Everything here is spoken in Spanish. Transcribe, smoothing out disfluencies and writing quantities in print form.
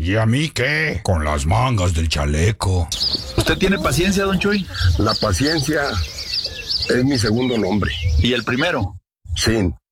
¿Y a mí qué? Con las mangas del chaleco. ¿Usted tiene paciencia, don Chuy? La paciencia es mi segundo nombre. ¿Y el primero? Sí,